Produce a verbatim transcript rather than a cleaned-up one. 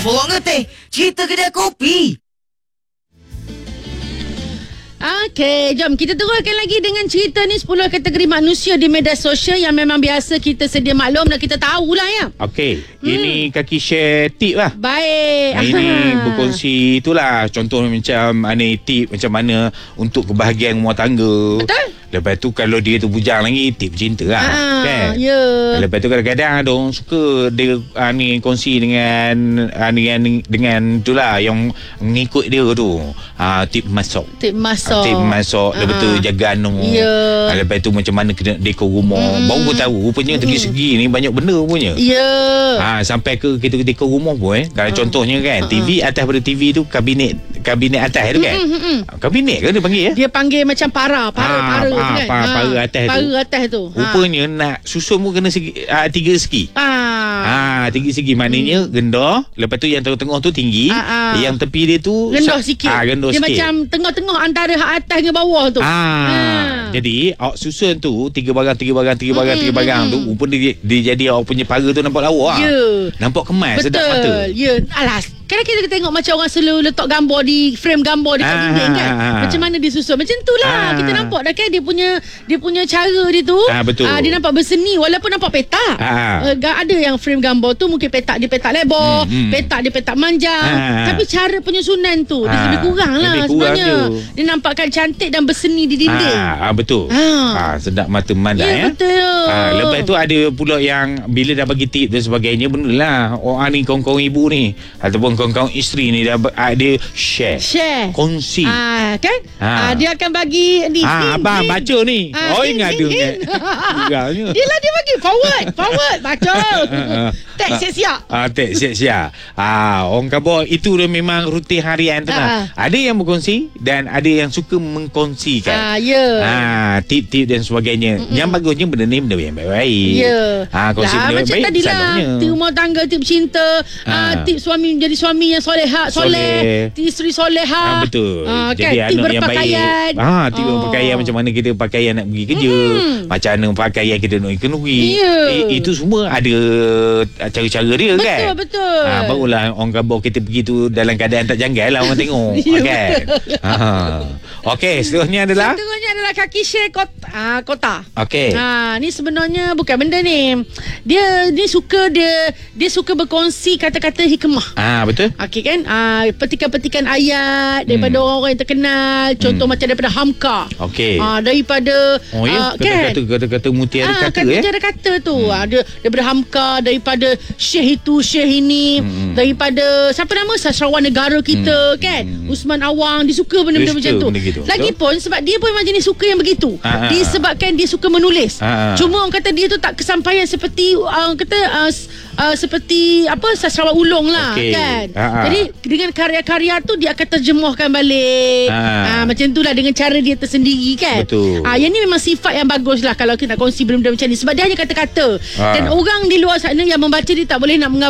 Borong Ngeteh, cerita kedai kopi. Okey, jom kita teruskan lagi dengan cerita ni sepuluh kategori manusia di media sosial yang memang biasa kita sedia maklum dan kita tahulah ya. Okey, hmm. ini kaki share tip lah. Baik. Nah, ini berkongsi itulah contoh macam ani tip macam mana untuk kebahagiaan rumah tangga. Betul. Lepas tu kalau dia tu bujang lagi tip cinta lah. Ah, kan? Ya. Lepas tu kadang-kadang ada orang suka dia ah, ni kongsi dengan ah, dengan dengan itulah yang mengikut dia tu. Ah, tip masak. Tip masak. Ah, tip masak. Ah. Lepas tu jaga anu. Ya. Ah, lepas tu macam mana kena dekor rumah. Mm. Baru aku tahu rupanya Mm. segi-segi ni banyak benda punya. Ya. Ah, sampai ke kita dekor rumah pun eh. Kalau uh. contohnya kan uh. T V atas pada T V tu kabinet kabinet atas tu kan. Mm, mm, mm. Kabinet ke dia panggil ya? Dia panggil macam para, para, ah, para tu ah, kan. Para, para atas para tu. Para atas tu. Rupanya ha. nak susun pun kena segi, ah, tiga segi. Ah. Ah, tiga segi maknanya hmm. gendah, lepas tu yang tengah-tengah tu tinggi, ah, ah. yang tepi dia tu rendah sikit. Ah, rendah dia sikit. macam tengah-tengah antara hak atas dengan bawah tu. Ah. ah. Jadi awak susun tu tiga barang tiga barang tiga barang hmm, tiga barang hmm. tu rupanya dia, dia jadi awak punya para tu nampak lawa. Ya. Nampak kemas. Betul. Sedap mata. Ya. Alas. Kadang-kadang kita tengok macam orang selalu letak gambar di frame gambar dekat Ah, dinding kan. ah, Macam mana dia susun. Macam tu lah. Ah. Kita nampak dah kan dia punya dia punya cara dia tu. Ah, betul. Ah, dia nampak berseni walaupun nampak petak. Ah. Uh, ada yang frame gambar tu mungkin petak dia petak lebar, Hmm, hmm. petak dia petak manjang. Ah. Tapi cara penyusunan tu dia Ah. lebih kurang lah Lebih kurang sebenarnya. tu. Dia nampakkan cantik dan berseni di dinding. Ah, ah betul. Ah. Ah, sedap mata memandang Ya, ya. betul. Ah, lepas tu ada pula yang bila dah bagi tip dan sebagainya benalah orang ni kawan-kawan ibu ni ataupun kawan-kawan isteri ni dah ah, dia share. Share. Kongsi. Ah, kan? Ah. Ah, dia akan bagi ni. Ah, hin, abang hin. baca ni. Ah, oh, hin, ingat hin, ada. hin. Ingatnya. Dia lah dia bagi forward, forward baca. Tek siap-siap. Ah, tek siap-siap. Ah, orang khabar itu dia memang rutin harian tu lah. Ah. Ada yang berkongsi dan ada yang suka mengkongsikan. Ah, ya. Ah, tip-tip dan sebagainya. Mm-mm. Yang bagusnya benda ni benda yang baik-baik. Ya. Ah, kongsi lah, benda macam baik. tadi lah. Tip rumah tangga, tip cinta, ah. Ah. tip suami jadi suami yang soleha, soleh, tip isteri soleha. Ah, betul. Ah, kan? Jadi Tip anak yang berpakaian. baik. Ah, tip Oh. berpakaian macam mana kita pakaian nak pergi kerja. Mm. Macam mana pakaian kita nak kenuri. Ya. Eh, itu semua ada cara-cara dia Betul, kan. betul. Ah, barulah orang khabar kita pergi tu dalam keadaan tak janggal lah orang tengok. Ya, kan. Ah. Okey, seterusnya adalah Seterusnya adalah kaki share kota. Ah, kota. Okey. Ha, ni sebenarnya bukan benda ni. Dia ni suka dia dia suka berkongsi kata-kata hikmah. Ah, betul. Okey kan? Ah, petikan-petikan ayat daripada Hmm. orang-orang yang terkenal, contoh Hmm. macam daripada Hamka. Okey. Ah, daripada Oh ya, ah, kan? kata-kata kata-kata mutiara Ah, kata kata eh. ada kata tu. Hmm. Hmm. Ada daripada Hamka, daripada Syekh itu, Syekh ini, Hmm. daripada siapa nama sastrawan negara kita Hmm. kan? Hmm. Usman Awang, dia suka benda-benda Dia macam suka tu. benda gitu. Lagipun sebab dia pun memang jenis suka yang begitu. Ah, ah, Disebabkan dia suka menulis. Ah, ah. Cuma orang kata dia tu tak kesampaian seperti uh, kata uh, uh, seperti apa sastrawan ulung lah. Okey. Kan. Ah, ah. Jadi dengan karya-karya tu dia akan terjemuhkan balik. Ah. Ah, macam itulah dengan cara dia tersendiri kan. Betul. Ah, yang ni memang sifat yang bagus lah kalau kita nak kongsi benda-benda macam ni sebab dia hanya kata-kata. Ah. Dan orang di luar sana yang membaca dia tak boleh nak